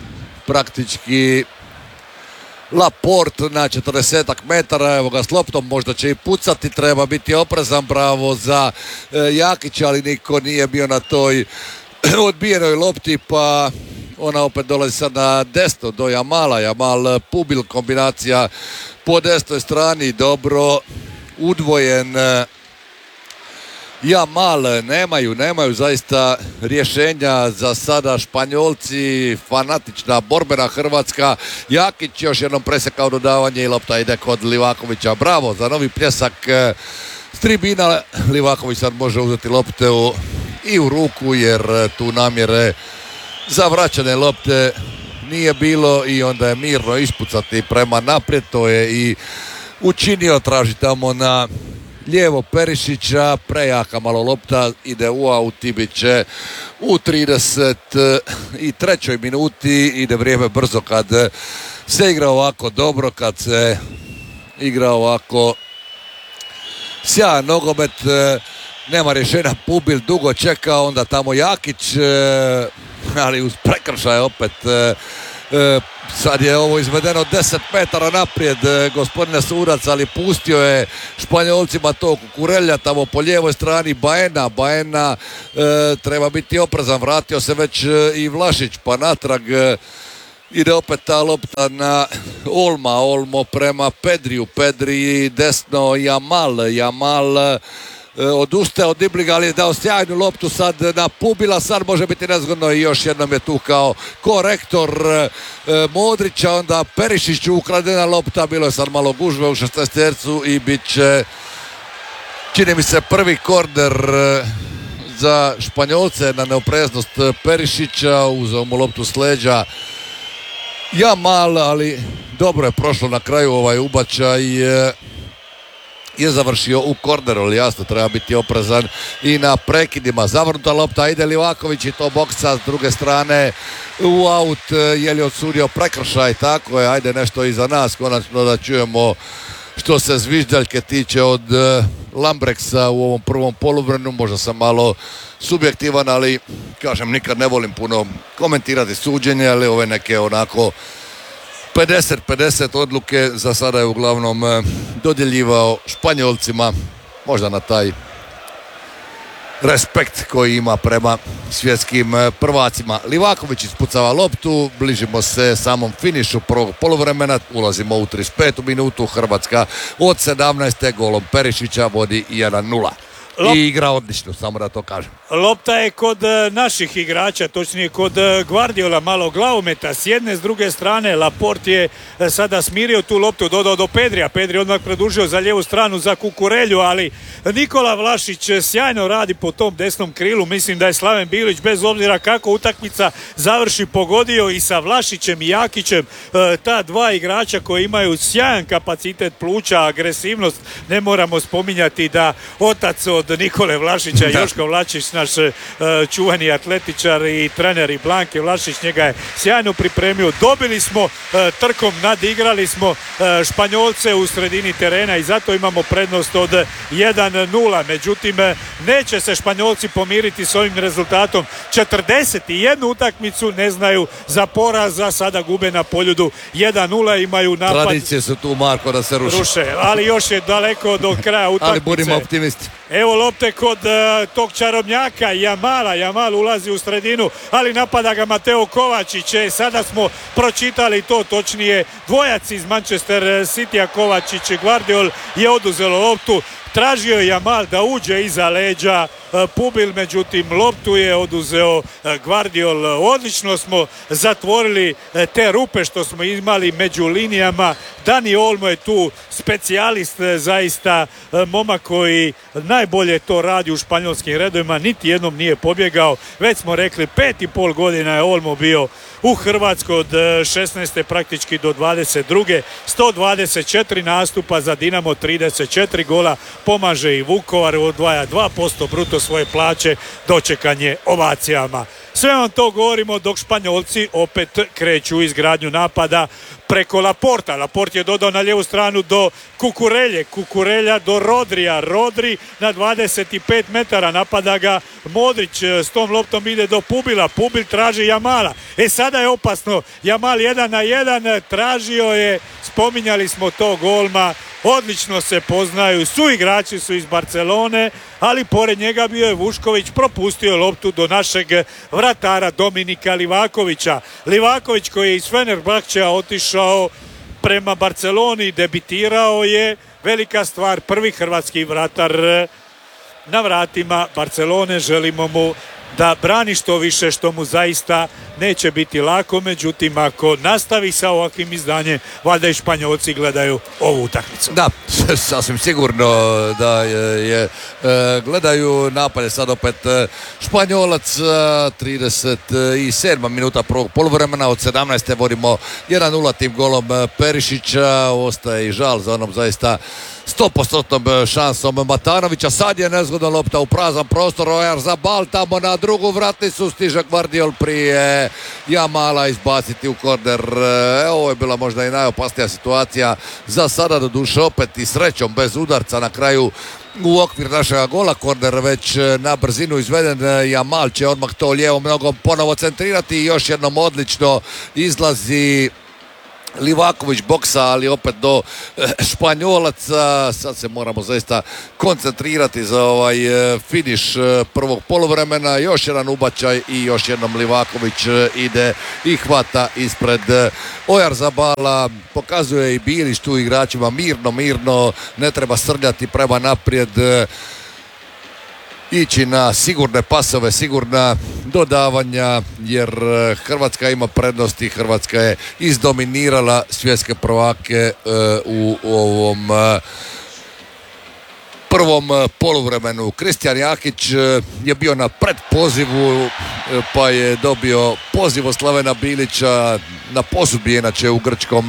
praktički Laport na četrdesetak metara, evo ga s loptom, možda će i pucati, treba biti oprezan, bravo za e, Jakića, ali niko nije bio na toj odbijenoj lopti, pa ona opet dolazi sad na desno do Jamala. Jamal Pubil, kombinacija po desnoj strani, dobro udvojen e, Jamal nemaju, nemaju zaista rješenja za sada. Španjolci, fanatična borbena Hrvatska. Jakić još jednom presekao dodavanje i lopta ide kod Livakovića. Bravo za novi pljesak s tribina. Livaković sad može uzeti loptu i u ruku jer tu namjere za vraćane lopte nije bilo i onda je mirno ispucati prema naprijed. To je i učinio, traži tamo na lijevo Perišića, prejaka malo lopta, ide u aut, Ibiće u trideset trećoj minuti, ide vrijeme brzo kad se igra ovako dobro, kad se igra ovako sjajan nogomet, nema rješenja, Pubil dugo čeka, onda tamo Jakić, ali uz prekršaj opet. Sad je ovo izvedeno deset metara naprijed, gospodine sudac, ali pustio je Španjolcima to Kukurelja tamo po lijevoj strani. Baena, Baena e, treba biti oprezan, vratio se već i Vlašić pa natrag. E, ide opet ta lopta na Olma, Olmo prema Pedriju, Pedri desno Jamal, Jamal odustaje od Dibliga, ali je dao sjajnu loptu sad na Pubila, sad može biti nezgodno i još jednom je tu kao korektor e, Modrića, onda Perišiću ukradena lopta, bilo je sad malo gužve u šesnaestercu i bit će, čini mi se, prvi korner e, za Španjolce na neopreznost Perišića, uzeo mu loptu s leđa Jamal, ali dobro je prošlo na kraju ovaj ubačaj, e, je završio u korneru, ali jasno treba biti oprezan i na prekidima. Zavrnuta lopta, ide Livaković i to boksa s druge strane u aut. Je li odsudio prekršaj? Tako je, ajde nešto iza nas konačno da čujemo što se zviždaljke tiče od Lambreksa u ovom prvom poluvremenu. Možda sam malo subjektivan, ali kažem, nikad ne volim puno komentirati suđenje, ali ove neke onako pedeset pedeset odluke za sada je uglavnom dodjeljivao Španjolcima, možda na taj respekt koji ima prema svjetskim prvacima. Livaković ispucava loptu, bližimo se samom finišu prvog poluvremena, ulazimo u trideset petu minutu, Hrvatska od sedamnaeste golom Perišića vodi jedan nula. Lop... I igra odlično, samo da to kažem. Lopta je kod naših igrača, točnije kod Guardiola, malo glavometa s jedne, s druge strane Laporte je sada smirio tu loptu, dodao do Pedrija, Pedri odmah produžio za lijevu stranu za Kukurelju, ali Nikola Vlašić sjajno radi po tom desnom krilu. Mislim da je Slaven Bilić, bez obzira kako utakmica završi, pogodio i sa Vlašićem i Jakićem, ta dva igrača koji imaju sjajan kapacitet pluća, agresivnost. Ne moramo spominjati da otac od Nikole Vlašića, Joško Vlašić, naš čuveni atletičar i trener i Blanke Vlašić, njega je sjajno pripremio. Dobili smo trkom, nadigrali smo Španjolce u sredini terena i zato imamo prednost od jedan nula. Međutim, neće se Španjolci pomiriti s ovim rezultatom. četrdeset jednu utakmicu ne znaju za poraz, za sada gube na Poljudu jedan nula, imaju napad. Tradicije su tu, Marko, da se ruše. ruše ali još je daleko do kraja utakmice. Ali budimo optimisti. Evo lopte kod uh, tog čarobnjaka Jamala, Jamal ulazi u sredinu, ali napada ga Mateo Kovačić. E, sada smo pročitali to, točnije dvojac iz Manchester Citya, Kovačić i Guardiol je oduzelo loptu. Tražio je Jamal da uđe iza leđa Pubil, međutim loptu je oduzeo Guardiol. Odlično smo zatvorili te rupe što smo imali među linijama. Dani Olmo je tu specijalist, zaista momak koji najbolje to radi u španjolskim redovima, niti jednom nije pobjegao. Već smo rekli, pet i pol godina je Olmo bio u Hrvatskoj od šesnaeste praktički do dvadeset druge. sto dvadeset četiri nastupa za Dinamo, trideset četiri gola, pomaže i Vukovar, odvaja dva posto bruto svoje plaće, dočekanje ovacijama. Sve vam to govorimo dok Španjolci opet kreću izgradnju napada preko Laporta. Laport je dodao na lijevu stranu do Kukurelje, Kukurelja do Rodrija, Rodri na dvadeset pet metara, napada ga Modrić, s tom loptom ide do Pubila, Pubil traži Jamala. E sada je opasno, Jamal jedan na jedan, tražio je, spominjali smo to, golma, odlično se poznaju, su igrači su iz Barcelone, ali pored njega bio je Vušković, propustio loptu do našeg vratara Dominika Livakovića. Livaković koji je iz Fenerbahčea otišao prema Barceloni, debitirao je, velika stvar, prvi hrvatski vratar na vratima Barcelone, želimo mu da brani što više, što mu zaista neće biti lako, međutim ako nastavi sa ovakvim izdanjem, valjda i Španjolci gledaju ovu utakmicu. Da, sasvim sigurno da je, je gledaju napade sad opet Španjolac. Trideset sedma minuta prvog poluvremena, od sedamnaeste vodimo jedan nula tim golom Perišića. Ostaje i žal za onom zaista sto posto šansom Matanovića. Sad je nezgodna lopta u prazan prostor, Oyarzabal tamo na drugu vratnicu, stiže Gvardiol prije Jamala izbaciti u korner. Ovo je bila možda i najopasnija situacija za sada, do duše opet i srećom bez udarca na kraju u okvir našega gola. Korner već na brzinu izveden, Jamal će odmah to lijevom nogom ponovo centrirati i još jednom odlično izlazi Livaković boksa, ali opet do Španjolaca. Sad se moramo zaista koncentrirati za ovaj finiš prvog poluvremena. Još jedan ubačaj i još jednom Livaković ide i hvata ispred Oyarzabala. Pokazuje i Bilić tu igračima mirno, mirno, ne treba srljati prema naprijed, ići na sigurne pasove, sigurna dodavanja, jer Hrvatska ima prednost i Hrvatska je izdominirala svjetske prvake u ovom prvom poluvremenu. Kristijan Jakić je bio na predpozivu, pa je dobio poziv od Slavena Bilića na posudbi, inače u grčkom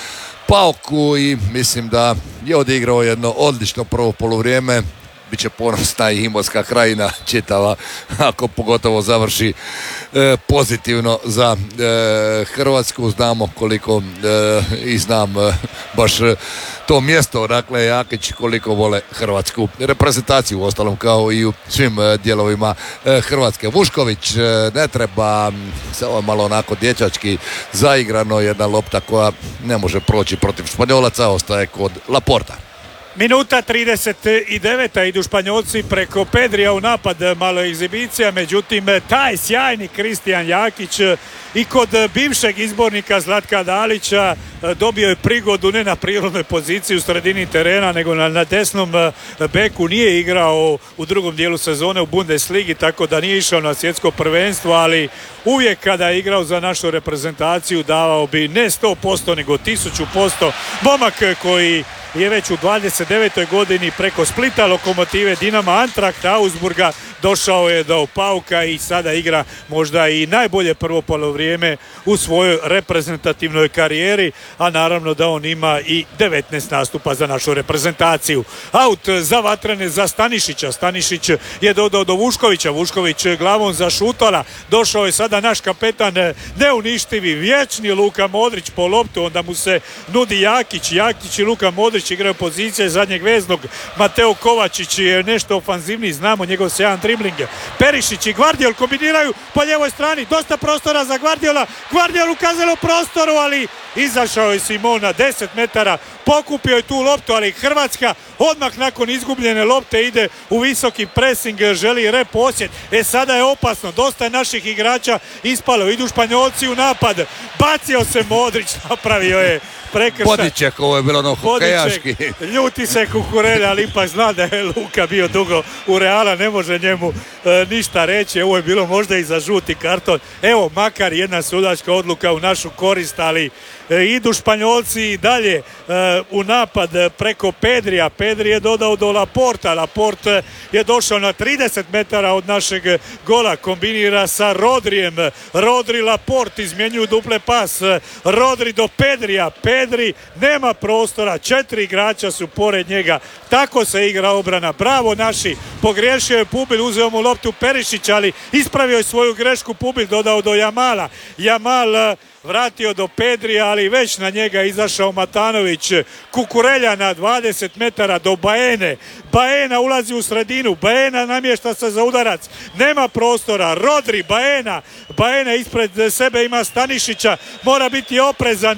Pauku, i mislim da je odigrao jedno odlično prvo poluvrijeme. Biće ponosna i Imotska krajina čitava ako pogotovo završi e, pozitivno za e, Hrvatsku. Znamo koliko e, i znam e, baš e, to mjesto, dakle Jakić, koliko vole hrvatsku reprezentaciju, uostalom kao i u svim e, dijelovima e, Hrvatske. Vušković e, ne treba, samo malo onako dječački zaigrano, jedna lopta koja ne može proći protiv Španjolaca, ostaje kod Laporta. Minuta trideset devet. Idu Španjolci preko Pedrija u napad, malo egzibicija, međutim taj sjajni Kristijan Jakić i kod bivšeg izbornika Zlatka Dalića dobio je prigodu ne na prirodnoj poziciji u sredini terena, nego na, na desnom beku. Nije igrao u drugom dijelu sezone u Bundesligi, tako da nije išao na svjetsko prvenstvo, ali uvijek kada je igrao za našu reprezentaciju davao bi ne sto posto nego tisuću posto. Momak koji je već u dvadeset devetoj godini preko Splita, Lokomotive, Dinama, Antrakt, Augsburga došao je do Pauka i sada igra možda i najbolje prvo polovrijeme u svojoj reprezentativnoj karijeri, a naravno da on ima i devetnaest nastupa za našu reprezentaciju. Aut za Vatrene, za Stanišića. Stanišić je dodao do Vuškovića. Vušković glavom za Šutala. Došao je sada naš kapetan, neuništivi, vječni Luka Modrić po loptu, onda mu se nudi Jakić. Jakić i Luka Modrić igraju pozicije zadnjeg veznog. Mateo Kovačić je nešto ofanzivniji, znamo njegov sjajan dribling. Perišić i Gvardiol kombiniraju po ljevoj strani, dosta prostora za Gvardiola. Gvardiol ukazalo u prostoru, ali izašao je Simon na deset metara, pokupio je tu loptu, ali Hrvatska odmah nakon izgubljene lopte ide u visoki pressing, želi reposjet. E sada je opasno, dosta je naših igrača ispalo, idu Španjolci u napad, bacio se Modrić, napravio je prekršaj. Podiček, ovo je bilo ono hokejaški. Ljuti se Kukurelja, ali ipak zna da je Luka bio dugo u Reala, ne može njemu e, ništa reći. Ovo je bilo možda i za žuti karton. Evo, makar jedna sudačka odluka u našu korist, ali e, idu Španjolci i dalje e, u napad preko Pedrija. Pedri je dodao do Laporta. Laporte je došao na trideset metara od našeg gola, kombinira sa Rodrijem. Rodri, Laport izmjenjuju duple pas. Rodri do Pedrija. Pedri nema prostora, četiri igrača su pored njega, tako se igra obrana. Bravo naši, pogriješio je Pubil, uzeo mu loptu Perišić, ali ispravio je svoju grešku Pubil, dodao do Jamala. Jamal vratio do Pedrija, ali već na njega izašao Matanović. Kukurelja na dvadeset metara do Baene. Baena ulazi u sredinu, Baena namješta se za udarac, nema prostora. Rodri, Baena, Baena ispred sebe ima Stanišića, mora biti oprezan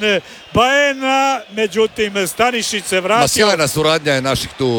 Baena, međutim Stanišić se vratio. Ma sjajna suradnja je naših tu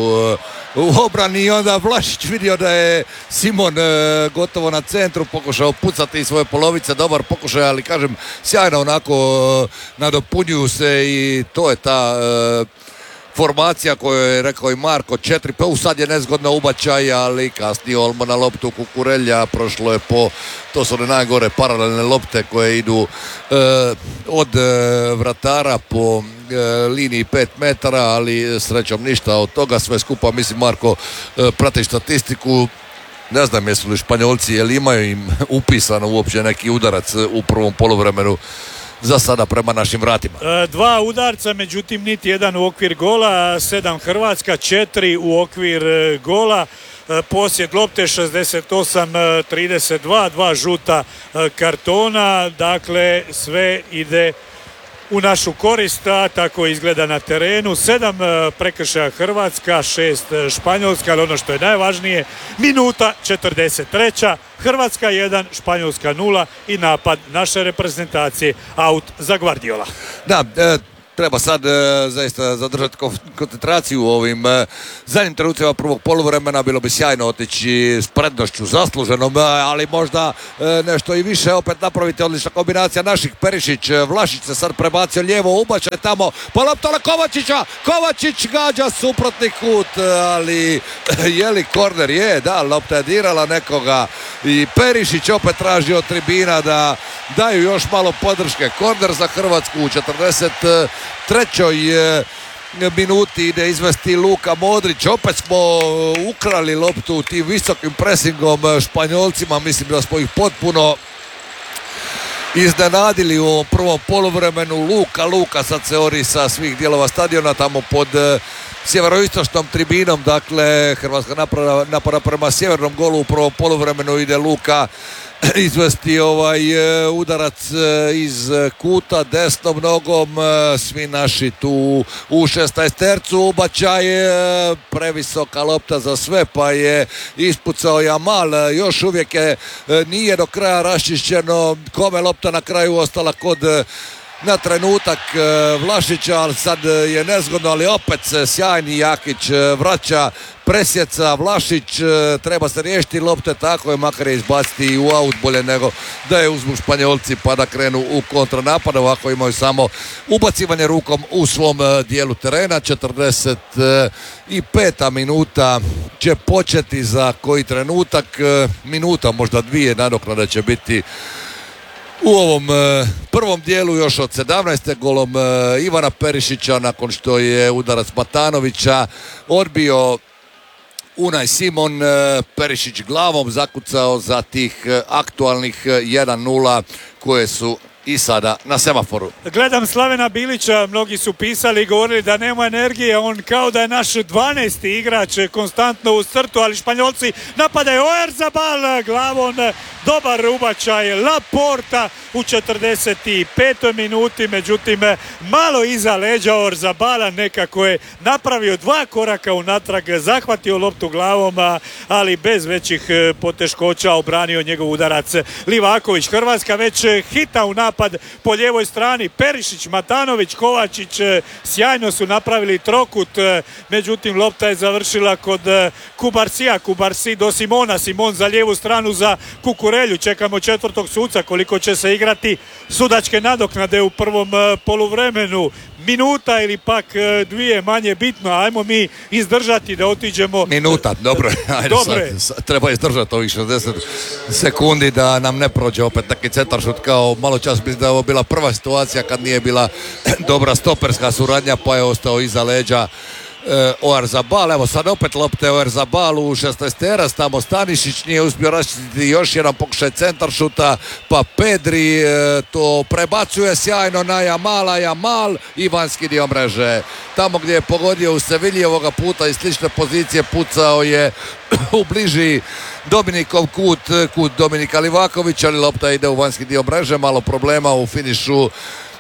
u obrani i onda Vlašić vidio da je Simon gotovo na centru, pokušao pucati iz svoje polovice, dobar pokušaj, ali kažem sjajno onako nadopunjuju se i to je ta formacija koju je rekao i Marko, četiri, pa sad je nezgodna ubačaj, ali kasnije Olmo na loptu Kukurelja, prošlo je po, to su one najgore paralelne lopte koje idu e, od e, vratara po e, liniji pet metara, ali srećom ništa od toga, sve skupa, mislim Marko, e, prati statistiku, ne znam jesu li Španjolci, jel imaju im upisano uopće neki udarac u prvom poluvremenu za sada prema našim vratima. E, dva udarca, međutim niti jedan u okvir gola, sedam Hrvatska, četiri u okvir e, gola. E, posjed lopte šezdeset osam trideset dva, dva žuta e, kartona, dakle sve ide u našu korist, a tako izgleda na terenu. Sedam prekršaja Hrvatska, šest Španjolska, ali ono što je najvažnije, minuta četrdeset treća, Hrvatska jedan, Španjolska nula i napad naše reprezentacije, out za Guardiola. Da, e, treba sad e, zaista zadržati koncentraciju u ovim e, zadnjim trenucima prvog poluvremena. Bilo bi sjajno otići s prednošću zasluženom, e, ali možda e, nešto i više opet napraviti. Odlična kombinacija naših. Perišić, Vlašić se sad prebacio lijevo, ubačaj tamo po loptala Kovačića, Kovačić gađa suprotni kut, ali je li korner? Je, da, lopta je dirala nekoga i Perišić opet traži od tribina da daju još malo podrške. Korner za Hrvatsku u četrdeset trećoj minuti ide izvesti Luka Modrić. Opet smo ukrali loptu tim visokim presingom Španjolcima, mislim da smo ih potpuno iznenadili u ovom prvom poluvremenu. Luka, Luka sad se ori sa svih dijelova stadiona tamo pod sjeveroistočnom tribinom, dakle Hrvatska napada, napada prema sjevernom golu u prvom poluvremenu, ide Luka izvesti ovaj udarac iz kuta desnom nogom, svi naši tu u šesnaestercu, ubačaj previsoka lopta za sve, pa je ispucao Jamal, još uvijek je, nije do kraja raščišćeno kome lopta na kraju ostala kod na trenutak Vlašića, ali sad je nezgodno, ali opet se sjajni Jakić vraća, presjeca Vlašić, treba se riješiti lopte, tako je, makar je izbaciti u aut, bolje nego da je uzmu Španjolci pa da krenu u kontranapad. Ovako imaju samo ubacivanje rukom u svom dijelu terena. četrdeset peta minuta će početi za koji trenutak, minuta možda dvije nadoknada će biti u ovom e, prvom dijelu još od sedamnaeste golom e, Ivana Perišića, nakon što je udarac Matanovića odbio Unai Simon. e, Perišić glavom zakucao za tih e, aktualnih jedan nula koje su i sada na semaforu. Gledam Slavena Bilića, mnogi su pisali i govorili da nema energije, on kao da je naš dvanaesti igrač konstantno u crtu, ali Španjolci napadaju. Oyarzabal glavom, dobar ubačaj Laporta u četrdeset petoj minuti, međutim malo iza leđa Oyarzabala, nekako je napravio dva koraka unatrag, zahvatio loptu glavom, ali bez većih poteškoća obranio njegov udarac Livaković. Hrvatska već hita u napad po lijevoj strani, Perišić, Matanović, Kovačić sjajno su napravili trokut, međutim lopta je završila kod Kubarsija, Kubarsi do Simona, Simon za lijevu stranu za Kukurelju. Čekamo četvrtog suca koliko će se igrati sudačke nadoknade u prvom poluvremenu. Minuta ili pak dvije, manje bitno, ajmo mi izdržati da otiđemo. Minuta, dobro, ajde sad, sad, treba izdržati ovih šezdeset sekundi da nam ne prođe opet neki centaršut kao malo čas. Mislim da je ovo bila prva situacija kad nije bila dobra stoperska suradnja, pa je ostao iza leđa E, Oyarzabal. Evo sad opet lopte Oyarzabal u šesnaesterac, tamo Stanišić nije uspio raščititi, još jedan pokušaj centaršuta, pa Pedri e, to prebacuje sjajno na Jamala, Jamal i vanjski dio mreže. Tamo gdje je pogodio u Sevilji ovoga puta iz slične pozicije pucao je u bliži Dominikov kut, kut Dominika Livakovića, ali lopta ide u vanjski dio mreže, malo problema u finišu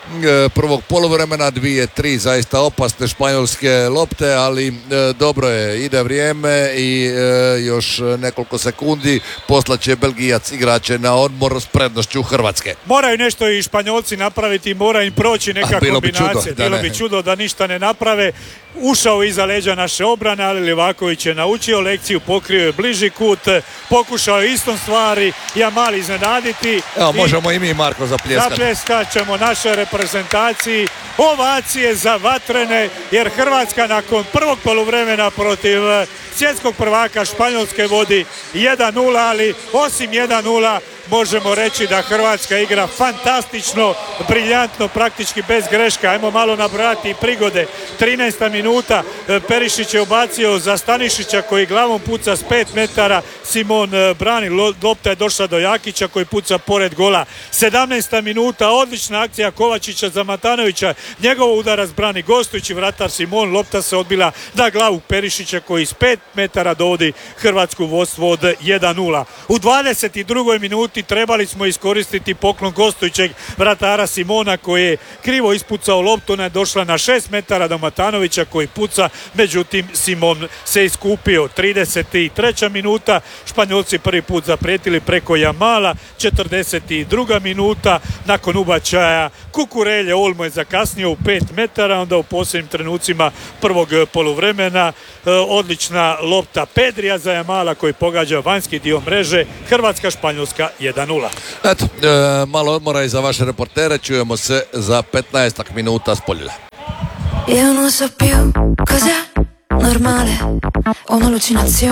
prvog poluvremena, dvije, tri zaista opasne španjolske lopte, ali e, dobro je, ide vrijeme i e, još nekoliko sekundi poslaće Belgijac igrače na odmor s prednošću Hrvatske. Moraju nešto i Španjolci napraviti, mora im proći neka A, bilo kombinacija. Bi čudo, bilo ne. bi čudo da ništa ne naprave. Ušao iza leđa naše obrane, ali Livaković je naučio lekciju, pokrio je bliži kut, pokušao je istom stvari Jamal iznenaditi. Evo, možemo i mi Marko zapljeskati. Zapljeskat ćemo naše reprezentacije reprezentaciji, ovacije za vatrene, jer Hrvatska nakon prvog poluvremena protiv svjetskog prvaka Španjolske vodi jedan nula, ali osim jedan nula možemo reći da Hrvatska igra fantastično, briljantno, praktički bez greška. Ajmo malo nabrojati prigode. trinaesta minuta, Perišić je ubacio za Stanišića koji glavom puca s pet metara, Simon brani, lopta je došla do Jakića koji puca pored gola. sedamnaesta minuta, odlična akcija Kovačića za Matanovića, njegov udarac brani gostujući vratar Simon, lopta se odbila na glavu Perišića koji s pet metara dovodi Hrvatsku vodstvo od jedan nula. U dvadeset drugoj minuti trebali smo iskoristiti poklon gostujućeg vratara Simona koji je krivo ispucao loptu, ona je došla na šest metara do Matanovića koji puca, međutim Simon se iskupio. trideset treća minuta, Španjolci prvi put zaprijetili preko Jamala. četrdeset druga minuta, nakon ubačaja Kukurelje, Olmo je zakasnio u pet metara, onda u posljednjim trenucima prvog poluvremena odlična lopta Pedrija za Jamala koji pogađa vanjski dio mreže. Hrvatska Španjolska jedan nula. Eto, e, malo odmora i za vaše reportere, čujemo se za petnaestak minuta s Poljulja. Io non so più cos'è normale, ho un'allucinazione.